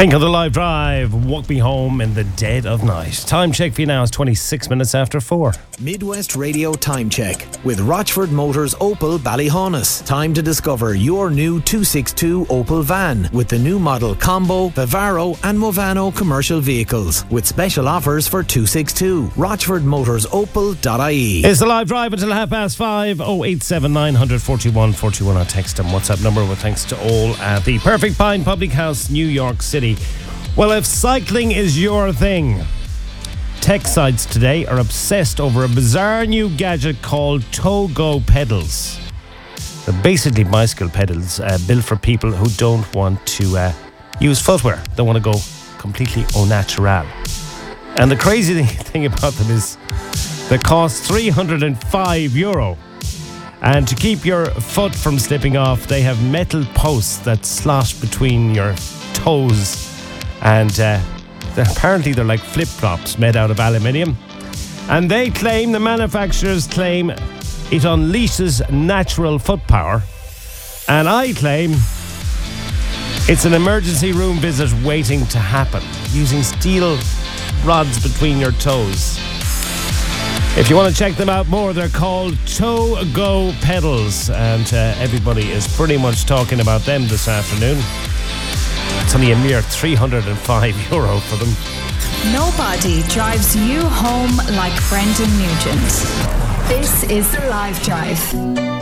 Pink on the live drive, walk me home in the dead of night. Time check for you now is 26 minutes after 4. Midwest Radio Time Check with Rochford Motors Opel Ballyhonus. Time to discover your new 262 Opel van with the new model Combo, Vivaro and Movano commercial vehicles with special offers for 262. RochfordMotorsOpel.ie. It's the live drive until 5:30. 087 941 41. Our text and WhatsApp number with thanks to all at the Perfect Pine Public House, New York City. Well, if cycling is your thing, tech sites today are obsessed over a bizarre new gadget called Togo pedals. They're basically bicycle pedals built for people who don't want to use footwear. They want to go completely au natural. And the crazy thing about them is they cost €305. And to keep your foot from slipping off, they have metal posts that slot between your toes. And apparently they're like flip-flops made out of aluminium. And the manufacturers claim it unleashes natural foot power. And I claim it's an emergency room visit waiting to happen, using steel rods between your toes. If you want to check them out more, they're called Togo pedals, and everybody is pretty much talking about them this afternoon. It's only a mere €305 for them. Nobody drives you home like Brendan Nugent. This is The Live Drive.